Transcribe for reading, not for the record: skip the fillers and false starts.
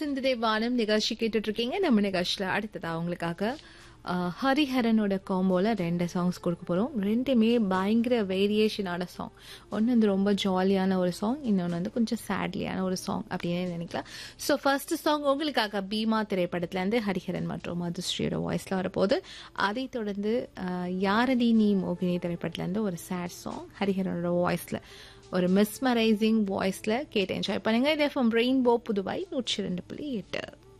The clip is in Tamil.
சிந்துதே வானம் நிகழ்ச்சி கேட்டுட்டு இருக்கீங்க. நம்ம நிகழ்ச்சியில அடுத்ததா உங்களுக்காக ஹரிஹரனோட காம்போல 2 சாங்ஸ் கொடுக்க போறோம். ரெண்டுமே பயங்கர வேரியேஷனான சாங். ஒன்று வந்து ரொம்ப ஜாலியான ஒரு சாங், இன்னொன்று வந்து கொஞ்சம் சேட்லியான ஒரு சாங் அப்படின்னு நினைக்கலாம். ஸோ ஃபர்ஸ்ட் சாங் உங்களுக்காக பீமா திரைப்படத்துலேருந்து ஹரிஹரன் மற்றும் மதுஸ்ரீயோட வாய்ஸ்ல வரப்போகுது. அதை தொடர்ந்து யாரடி நீ மோகினி திரைப்படத்துலேருந்து ஒரு சேட் சாங் ஹரிஹரனோட வாய்ஸ்ல, ஒரு மிஸ்மரைசிங் வாய்ஸ்ல கேட்டு என்ஜாய் பண்ணுங்க. இது எஃப்எம் ரெயின்போ புதுவை 102.8.